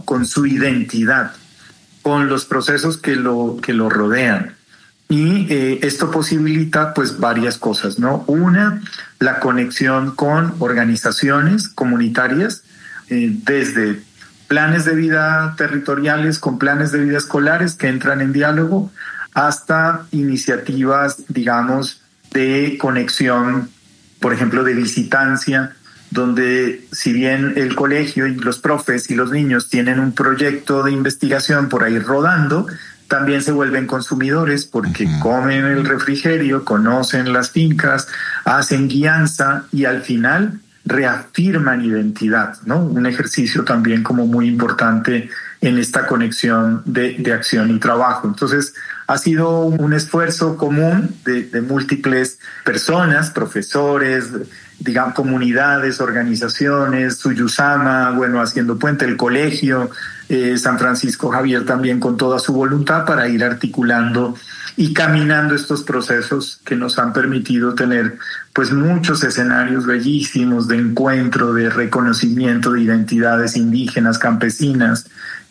con su identidad, con los procesos que lo rodean. Y esto posibilita pues varias cosas, ¿no? Una, la conexión con organizaciones comunitarias, desde planes de vida territoriales con planes de vida escolares que entran en diálogo, hasta iniciativas, digamos, de conexión, por ejemplo, de visitancia, donde si bien el colegio y los profes y los niños tienen un proyecto de investigación por ahí rodando, también se vuelven consumidores porque comen el refrigerio, conocen las fincas, hacen guianza y al final reafirman identidad, ¿no? Un ejercicio también como muy importante en esta conexión de acción y trabajo. Entonces, ha sido un esfuerzo común de múltiples personas, profesores, digamos, comunidades, organizaciones, Suyusama, bueno, haciendo puente, el colegio, San Francisco Javier también con toda su voluntad para ir articulando y caminando estos procesos que nos han permitido tener pues muchos escenarios bellísimos de encuentro, de reconocimiento de identidades indígenas, campesinas,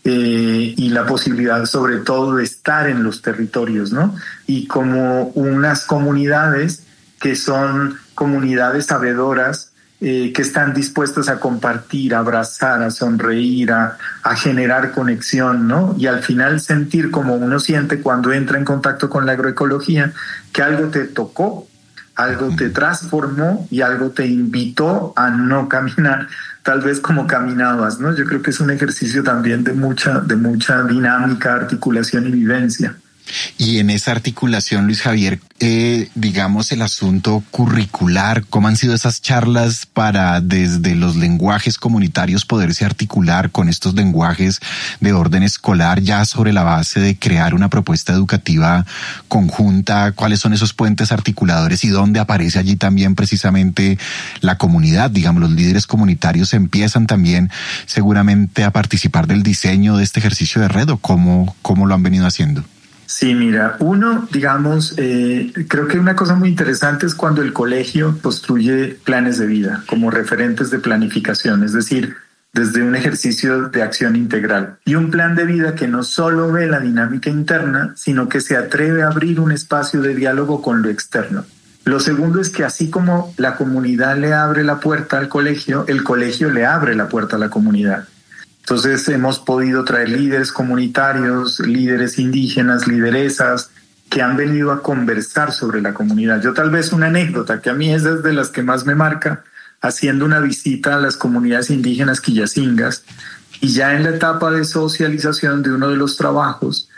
y la posibilidad sobre todo de estar en los territorios, ¿no? Y como unas comunidades que son comunidades sabedoras, que están dispuestas a compartir, a abrazar, a sonreír, a generar conexión, ¿no? Y al final sentir como uno siente cuando entra en contacto con la agroecología, que algo te tocó, algo te transformó y algo te invitó a no caminar tal vez como caminabas, ¿no? Yo creo que es un ejercicio también de mucha dinámica, articulación y vivencia. Y en esa articulación, Luis Javier, digamos el asunto curricular, ¿cómo han sido esas charlas para desde los lenguajes comunitarios poderse articular con estos lenguajes de orden escolar ya sobre la base de crear una propuesta educativa conjunta? ¿Cuáles son esos puentes articuladores y dónde aparece allí también precisamente la comunidad? Digamos, los líderes comunitarios empiezan también seguramente a participar del diseño de este ejercicio de red, ¿o cómo lo han venido haciendo? Sí, mira, creo que una cosa muy interesante es cuando el colegio construye planes de vida como referentes de planificación, es decir, desde un ejercicio de acción integral. Y un plan de vida que no solo ve la dinámica interna, sino que se atreve a abrir un espacio de diálogo con lo externo. Lo segundo es que así como la comunidad le abre la puerta al colegio, el colegio le abre la puerta a la comunidad. Entonces hemos podido traer líderes comunitarios, líderes indígenas, lideresas, que han venido a conversar sobre la comunidad. Yo tal vez una anécdota que a mí es de las que más me marca, haciendo una visita a las comunidades indígenas quillacingas, y ya en la etapa de socialización de uno de los trabajos,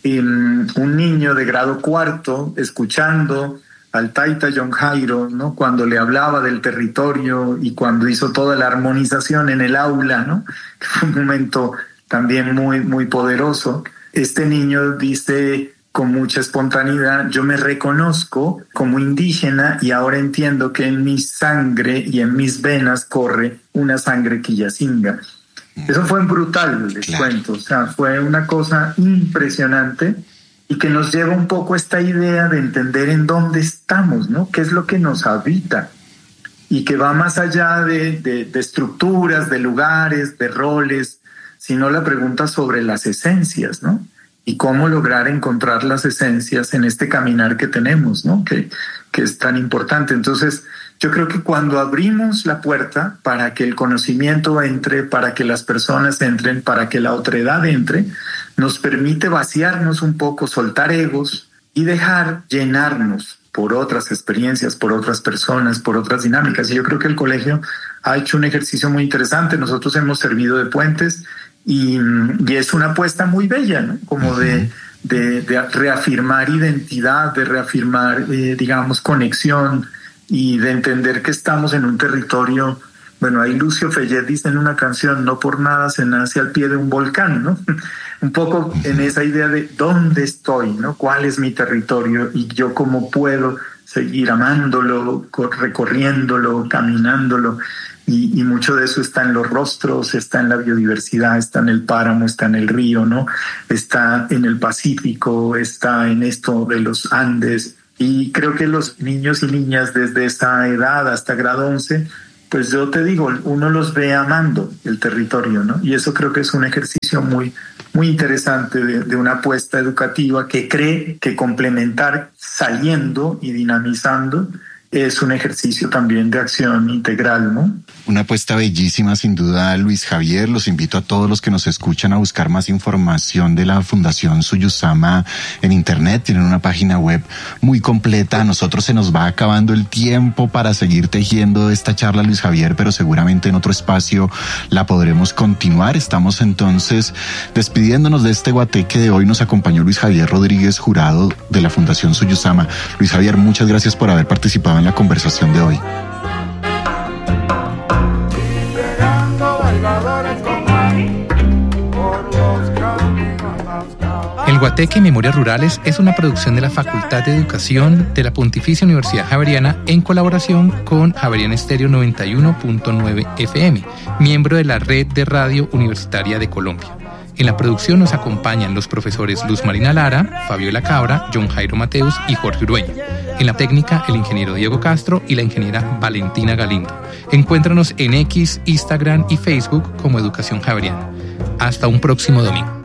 un niño de grado cuarto, escuchando al Taita John Jairo, ¿no? Cuando le hablaba del territorio y cuando hizo toda la armonización en el aula, ¿no? Que fue un momento también muy, muy poderoso. Este niño dice con mucha espontaneidad: yo me reconozco como indígena y ahora entiendo que en mi sangre y en mis venas corre una sangre quillacinga. Eso fue brutal, les cuento. O sea, fue una cosa impresionante y que nos lleva un poco a esta idea de entender en dónde estamos, ¿no? ¿Qué es lo que nos habita? Y que va más allá de estructuras, de lugares, de roles, sino la pregunta sobre las esencias, ¿no? Y cómo lograr encontrar las esencias en este caminar que tenemos, ¿no? Que es tan importante. Entonces, yo creo que cuando abrimos la puerta para que el conocimiento entre, para que las personas entren, para que la otredad entre, nos permite vaciarnos un poco, soltar egos y dejar llenarnos por otras experiencias, por otras personas, por otras dinámicas. Y yo creo que el colegio ha hecho un ejercicio muy interesante. Nosotros hemos servido de puentes y es una apuesta muy bella, ¿no? Como de reafirmar identidad, de reafirmar, digamos, conexión y de entender que estamos en un territorio. Bueno, ahí Lucio Fellet dice en una canción: no por nada se nace al pie de un volcán, ¿no? Un poco en esa idea de dónde estoy, ¿no? ¿Cuál es mi territorio? Y yo cómo puedo seguir amándolo, recorriéndolo, caminándolo. Y mucho de eso está en los rostros, está en la biodiversidad, está en el páramo, está en el río, ¿no? Está en el Pacífico, está en esto de los Andes. Y creo que los niños y niñas desde esa edad hasta grado 11 pues yo te digo, uno los ve amando el territorio, ¿no? Y eso creo que es un ejercicio muy interesante de una apuesta educativa que cree que complementar saliendo y dinamizando es un ejercicio también de acción integral, ¿no? Una apuesta bellísima, sin duda, Luis Javier. Los invito a todos los que nos escuchan a buscar más información de la Fundación Suyusama en internet. Tienen una página web muy completa. A nosotros se nos va acabando el tiempo para seguir tejiendo esta charla, Luis Javier, pero seguramente en otro espacio la podremos continuar. Estamos entonces despidiéndonos de este guateque de hoy. Nos acompañó Luis Javier Rodríguez, jurado de la Fundación Suyusama. Luis Javier, muchas gracias por haber participado en la conversación de hoy. El Guateque Memorias Rurales es una producción de la Facultad de Educación de la Pontificia Universidad Javeriana en colaboración con Javeriana Estéreo 91.9 FM, miembro de la Red de Radio Universitaria de Colombia. En la producción nos acompañan los profesores Luz Marina Lara, Fabiola Cabra, John Jairo Mateus y Jorge Urueña. En la técnica, el ingeniero Diego Castro y la ingeniera Valentina Galindo. Encuéntranos en X, Instagram y Facebook como Educación Javeriana. Hasta un próximo domingo.